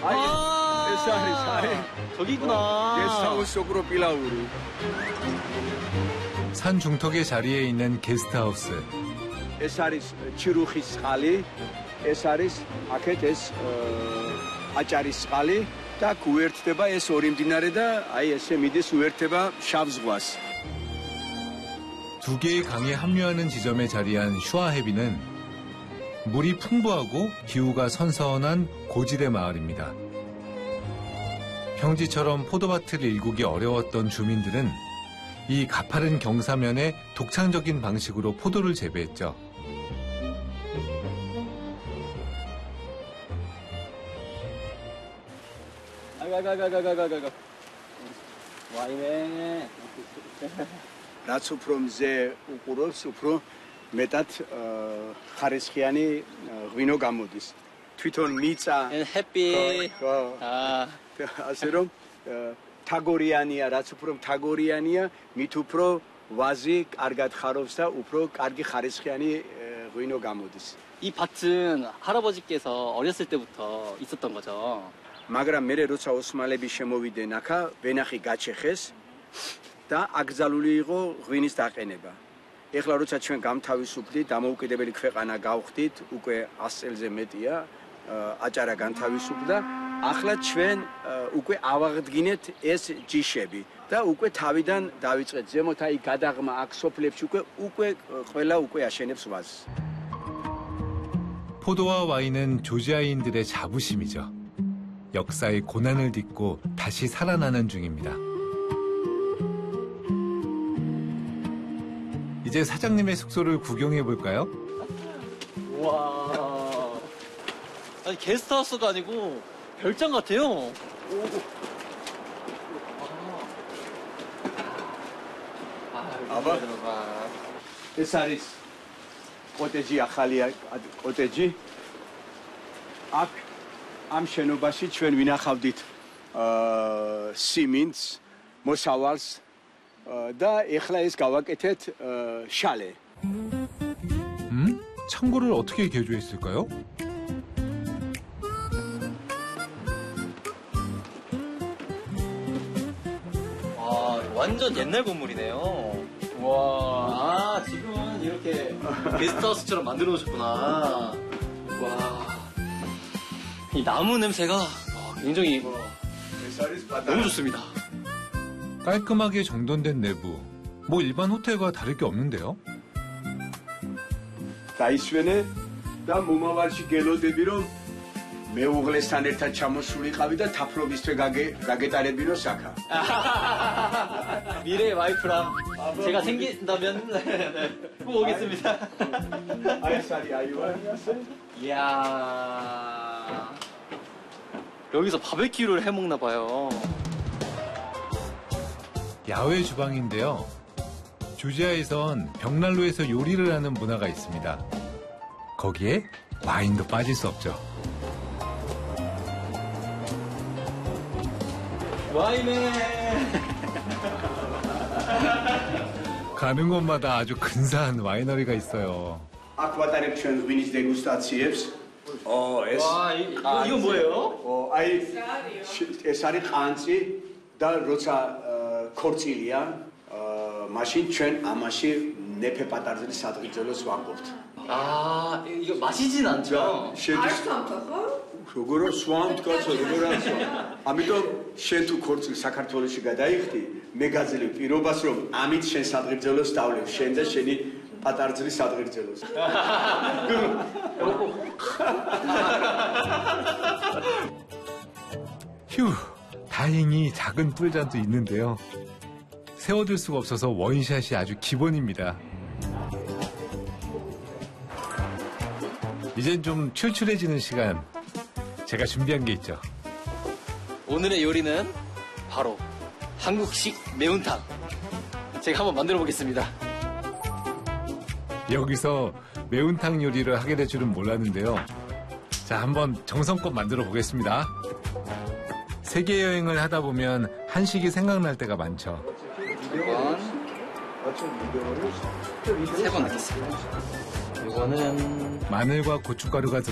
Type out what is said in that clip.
저기구나. 게스트하우스 속으로 빌라우루. 산 중턱의 자리에 있는 게스트하우스. ეს არის ჩირუხის წყალი, ეს არის აქეთ ეს აჭარის წყალი და უერთდება ეს ორი მდინარე და აი ესე მიდის უერთდება შავ ზღვას. 두 개의 강이 합류하는 지점에 자리한 슈아헤비는 물이 풍부하고 기후가 선선한 고지대 마을입니다. 평지처럼 포도밭을 일구기 어려웠던 주민들은 이 가파른 경사면에 독창적인 방식으로 포도를 재배했죠. 와이네. რაც უფრო მზე უყუროს, უფრო მეტად ხარისხიანი ღვინო გამოდის. თვითონ მიწა 햇빛. ასე რომ თაგორიანია, რაც უფრო თაგორიანია, მით უფრო ვაზი კარგად ხარობს და უფრო კარგი ხარისხიანი ღვინო გამოდის. 이 밭은 할아버지께서 어렸을 때부터 있었던 거죠. მაგრამ მე როცა ოსმალები შემოვიდნენ აქა, ვენახი გაჩეხეს და აკრძალული იყო ღვინის დაყენება. ეხლა როცა ჩვენ გამთავისუფლდით, დამოუკიდებელი ქვეყანა გავხდით, უკვე 100 წელზე მეტია, აჭარა განთავისუფლდა. ახლა ჩვენ უკვე ავაღდგინეთ ეს ჯიშები და უკვე თავიდან დავიწყეთ ზემოთ აი გადაღმა აქ სოფლებში უკვე ყველა უკვე აშენებს ვაზს. 포도와 와인은 조지아인들의 자부심이죠. 역사의 고난을 딛고 다시 살아나는 중입니다. 이제 사장님의 숙소를 구경해 볼까요? 우와. 아니 게스트하우스가 아니고 별장 같아요. აბა ეს არის კოტეჯი, ახალი კოტეჯი. აქ ამ შენობაში ჩვენ ვინახავდით სიმინდს, მოსავალს და ეხლა ეს გავაკეთეთ შალე. 창고를 어떻게 개조했을까요? 완전 옛날 건물이네요. 와, 지금은 이렇게 게스트하우스처럼 만들어 놓으셨구나. 와, 이 나무 냄새가 굉장히 너무 좋습니다. 깔끔하게 정돈된 내부. 뭐 일반 호텔과 다를 게 없는데요? დაისვენე და მომავალში გელოდები რომ მეუღლესთან ერთად ჩამოსულიყავი და თაფლობისთვის გაგეტარებინო საქა. 미래의 와이프랑 제가 생긴다면 꼭 오겠습니다. 아이살이 아이와니었어? 이야. 여기서 바베큐를 해 먹나 봐요. 야외 주방인데요. 조지아에선 벽난로에서 요리를 하는 문화가 있습니다. 거기에 와인도 빠질 수 없죠. 와인에 가는 곳마다 아주 근사한 와이너리가 있어요. 아쿠아타르 ჩვენ ღვინის დეგუსტაციებს. ეს 이건 뭐예요? აი ეს არის ყანწი და როცა ქორწილია, მაშინ ჩვენ ამაში ნეფე პატარძლის სადღიძელოს ვამბობთ. 이거 마시진 않죠? როგორ სვამთ კაცო, როგორ ასვა. ამიტომ შენ თუ ქორწილს საქართველოში გადაიხდი, მე გაძლევ პირობას რომ ამით შენ სადღიძელოს დავлев, შენ და შენი პატარძლის სადღიძელოს. 휴, 다행히 작은 뿔잔도 있는데요. 세워둘 수가 없어서 원샷이 아주 기본입니다. 이젠 좀 출출해지는 시간. 제가 준비한 게 있죠. 오늘의 요리는 바로 한국식 매운탕. 제가 한번 만들어 보겠습니다. 여기서 매운탕 요리를 하게 될 줄은 몰랐는데요. 자, 한번 정성껏 만들어 보겠습니다. 세계 여행을 하다 보면 한식이 생각날 때가 많죠. 세 번 하겠습니다. 이거는 마늘과 고춧가루가